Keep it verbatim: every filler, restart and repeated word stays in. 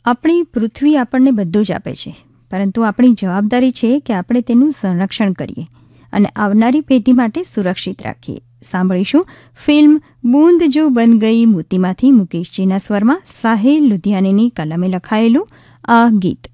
આપણી પૃથ્વી આપણને બધું જ આપે છે, પરંતુ આપણી જવાબદારી છે કે આપણે તેનું સંરક્ષણ કરીએ અને આવનારી પેઢી માટે સુરક્ષિત રાખીએ. સાંભળીશું ફિલ્મ બૂંદ જો બન ગઈ મોતીમાંથી મુકેશજીના સ્વરમાં સાહિલ લુધિયાનીની કલમે લખાયેલું આ ગીત.